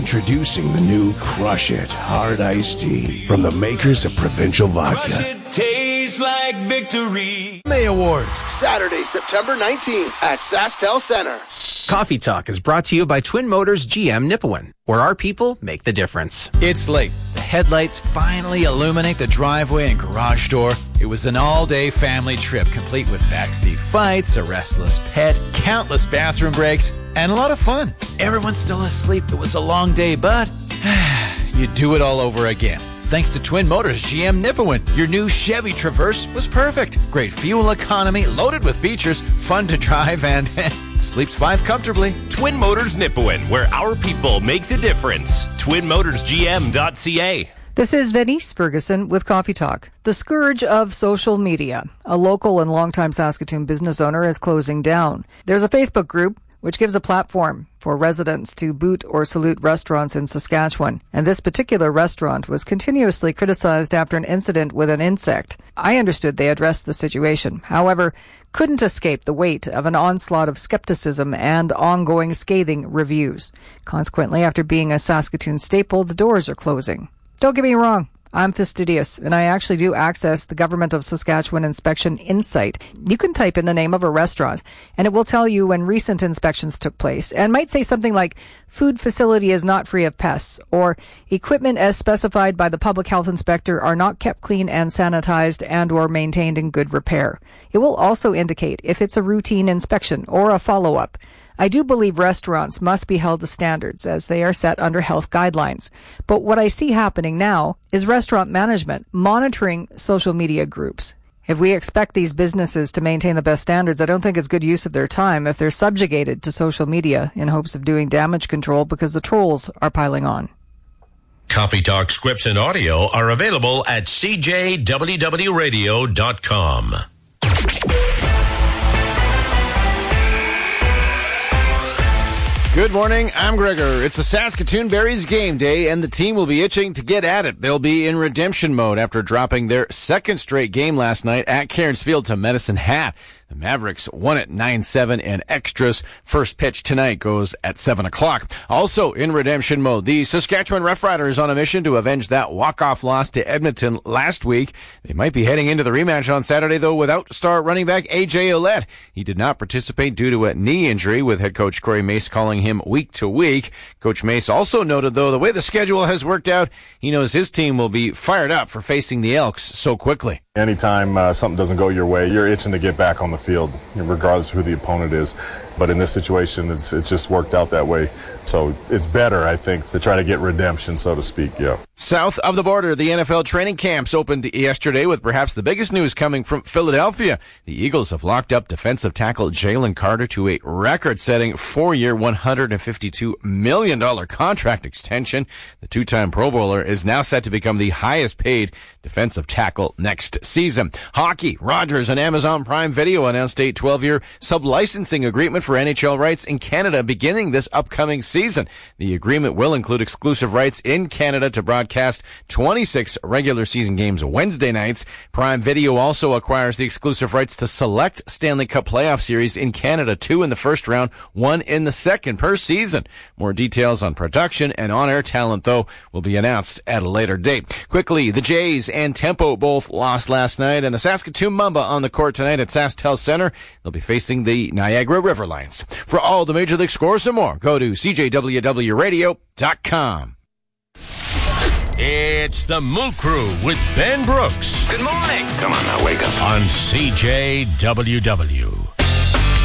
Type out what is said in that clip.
Introducing the new Crush It Hard Iced Tea from the makers of Provincial Vodka. Crush it, tastes like victory. May Awards, Saturday, September 19th at SaskTel Center. Coffee Talk is brought to you by Twin Motors GM Nipawin, where our people make the difference. It's late. The headlights finally illuminate the driveway and garage door. It was an all-day family trip, complete with backseat fights, a restless pet, countless bathroom breaks, and a lot of fun. Everyone's still asleep. It was a long day, but you do it all over again. Thanks to Twin Motors GM Nipawin, your new Chevy Traverse was perfect. Great fuel economy, loaded with features, fun to drive, and sleeps 5 comfortably. Twin Motors Nipawin, where our people make the difference. TwinMotorsGM.ca. This is Venice Ferguson with Coffee Talk. The scourge of social media. A local and longtime Saskatoon business owner is closing down. There's a Facebook group which gives a platform for residents to boot or salute restaurants in Saskatchewan. And this particular restaurant was continuously criticized after an incident with an insect. I understood they addressed the situation. However, couldn't escape the weight of an onslaught of skepticism and ongoing scathing reviews. Consequently, after being a Saskatoon staple, the doors are closing. Don't get me wrong. I'm fastidious, and I actually do access the Government of Saskatchewan Inspection Insight. You can type in the name of a restaurant, and it will tell you when recent inspections took place, and might say something like, food facility is not free of pests, or equipment as specified by the public health inspector are not kept clean and sanitized and or maintained in good repair. It will also indicate if it's a routine inspection or a follow-up. I do believe restaurants must be held to standards as they are set under health guidelines. But what I see happening now is restaurant management monitoring social media groups. If we expect these businesses to maintain the best standards, I don't think it's good use of their time if they're subjugated to social media in hopes of doing damage control because the trolls are piling on. Coffee Talk scripts and audio are available at cjwwradio.com. Good morning, I'm Gregor. It's the Saskatoon Berries game day, and the team will be itching to get at it. They'll be in redemption mode after dropping their second straight game last night at Cairns Field to Medicine Hat. The Mavericks won it 9-7 in extras. First pitch tonight goes at 7 o'clock. Also in redemption mode, the Saskatchewan Roughriders on a mission to avenge that walk-off loss to Edmonton last week. They might be heading into the rematch on Saturday, though, without star running back A.J. Ouellette. He did not participate due to a knee injury, with head coach Corey Mace calling him week to week. Coach Mace also noted, though, the way the schedule has worked out, he knows his team will be fired up for facing the Elks so quickly. Anytime something doesn't go your way, you're itching to get back on the field, regardless of who the opponent is. But in this situation, it's just worked out that way. So it's better, I think, to try to get redemption, so to speak, yeah. South of the border, the NFL training camps opened yesterday with perhaps the biggest news coming from Philadelphia. The Eagles have locked up defensive tackle Jalen Carter to a record-setting 4-year, $152 million contract extension. The two-time Pro Bowler is now set to become the highest-paid defensive tackle next season. Hockey, Rogers and Amazon Prime Video announced a 12-year sub-licensing agreement for NHL rights in Canada beginning this upcoming season. The agreement will include exclusive rights in Canada to broadcast 26 regular season games Wednesday nights. Prime Video also acquires the exclusive rights to select Stanley Cup playoff series in Canada, 2 in the first round, 1 in the second per season. More details on production and on-air talent, though, will be announced at a later date. Quickly, the Jays and Tempo both lost last night, and the Saskatoon Mamba on the court tonight at SaskTel Center. They'll be facing the Niagara River Lions. For all the Major League scores and more, go to cjwwradio.com. It's the Moo Crew with Ben Brooks. Good morning. Come on now, wake up. On CJWW.